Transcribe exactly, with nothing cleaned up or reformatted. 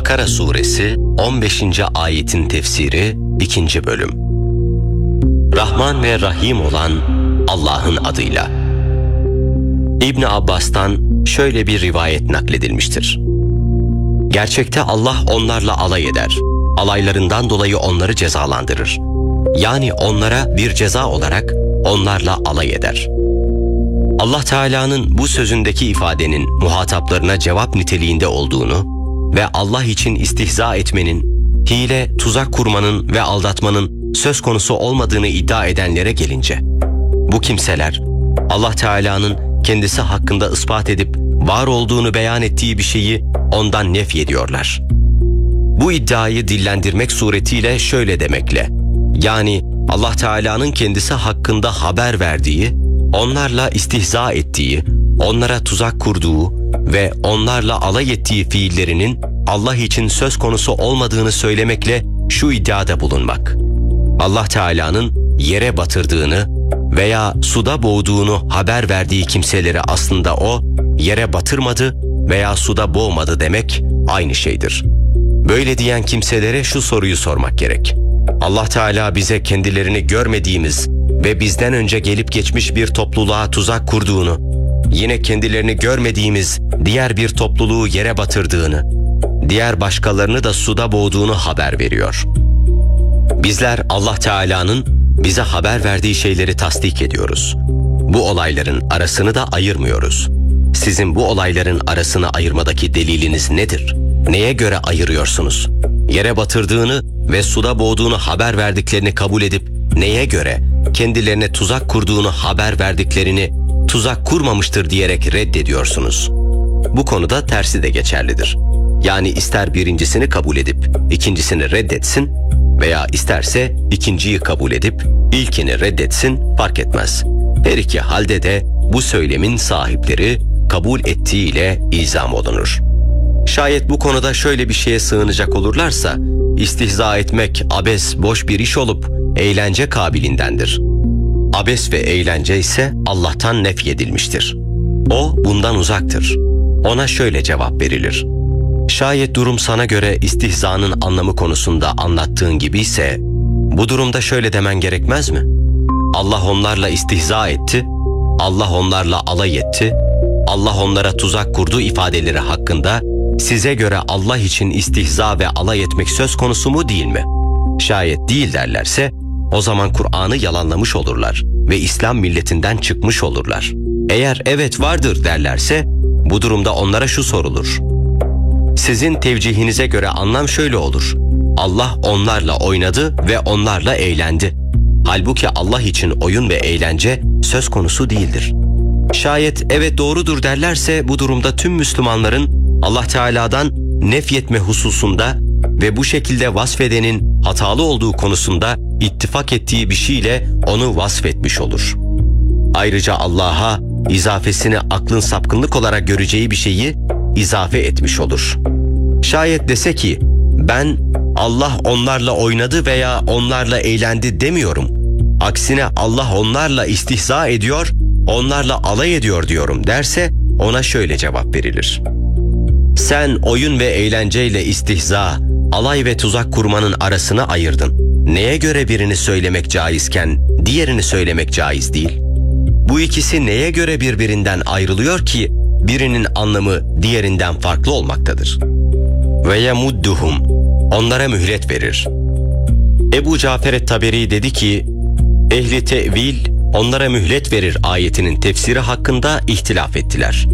Bakara suresi on beşinci ayetin tefsiri ikinci bölüm. Rahman ve Rahim olan Allah'ın adıyla. İbn Abbas'tan şöyle bir rivayet nakledilmiştir. Gerçekte Allah onlarla alay eder. Alaylarından dolayı onları cezalandırır. Yani onlara bir ceza olarak onlarla alay eder. Allah Teala'nın bu sözündeki ifadenin muhataplarına cevap niteliğinde olduğunu ve Allah için istihza etmenin, hile, tuzak kurmanın ve aldatmanın söz konusu olmadığını iddia edenlere gelince, bu kimseler Allah Teala'nın kendisi hakkında ispat edip var olduğunu beyan ettiği bir şeyi ondan nefy ediyorlar. Bu iddiayı dillendirmek suretiyle şöyle demekle, yani Allah Teala'nın kendisi hakkında haber verdiği, onlarla istihza ettiği, onlara tuzak kurduğu ve onlarla alay ettiği fiillerinin Allah için söz konusu olmadığını söylemekle şu iddiada bulunmak. Allah Teala'nın yere batırdığını veya suda boğduğunu haber verdiği kimseleri aslında o yere batırmadı veya suda boğmadı demek aynı şeydir. Böyle diyen kimselere şu soruyu sormak gerek. Allah Teala bize kendilerini görmediğimiz ve bizden önce gelip geçmiş bir topluluğa tuzak kurduğunu, yine kendilerini görmediğimiz diğer bir topluluğu yere batırdığını, diğer başkalarını da suda boğduğunu haber veriyor. Bizler Allah Teala'nın bize haber verdiği şeyleri tasdik ediyoruz. Bu olayların arasını da ayırmıyoruz. Sizin bu olayların arasını ayırmadaki deliliniz nedir? Neye göre ayırıyorsunuz? Yere batırdığını ve suda boğduğunu haber verdiklerini kabul edip neye göre kendilerine tuzak kurduğunu haber verdiklerini tuzak kurmamıştır diyerek reddediyorsunuz? Bu konuda tersi de geçerlidir. Yani ister birincisini kabul edip ikincisini reddetsin veya isterse ikinciyi kabul edip ilkini reddetsin, fark etmez. Her iki halde de bu söylemin sahipleri kabul ettiğiyle ilzam olunur. Şayet bu konuda şöyle bir şeye sığınacak olurlarsa, istihza etmek abes, boş bir iş olup eğlence kabilindendir. Abes ve eğlence ise Allah'tan nefyedilmiştir. O bundan uzaktır. Ona şöyle cevap verilir. Şayet durum sana göre istihzanın anlamı konusunda anlattığın gibi ise, bu durumda şöyle demen gerekmez mi? Allah onlarla istihza etti, Allah onlarla alay etti, Allah onlara tuzak kurdu ifadeleri hakkında size göre Allah için istihza ve alay etmek söz konusu mu değil mi? Şayet değil derlerse, o zaman Kur'an'ı yalanlamış olurlar ve İslam milletinden çıkmış olurlar. Eğer evet vardır derlerse, bu durumda onlara şu sorulur. Sizin tevcihinize göre anlam şöyle olur. Allah onlarla oynadı ve onlarla eğlendi. Halbuki Allah için oyun ve eğlence söz konusu değildir. Şayet evet doğrudur derlerse, bu durumda tüm Müslümanların Allah Teala'dan nefyetme hususunda ve bu şekilde vasfedenin hatalı olduğu konusunda ittifak ettiği bir şeyle onu vasfetmiş olur. Ayrıca Allah'a izafesini aklın sapkınlık olarak göreceği bir şeyi izafe etmiş olur. Şayet dese ki, ben Allah onlarla oynadı veya onlarla eğlendi demiyorum. Aksine Allah onlarla istihza ediyor, onlarla alay ediyor diyorum derse, ona şöyle cevap verilir. Sen oyun ve eğlenceyle istihza, alay ve tuzak kurmanın arasını ayırdın. Neye göre birini söylemek caizken diğerini söylemek caiz değil? Bu ikisi neye göre birbirinden ayrılıyor ki birinin anlamı diğerinden farklı olmaktadır? Ve yemudduhum, onlara mühlet verir. Ebu Cafer et-Taberi dedi ki, ehli tevil onlara mühlet verir ayetinin tefsiri hakkında ihtilaf ettiler.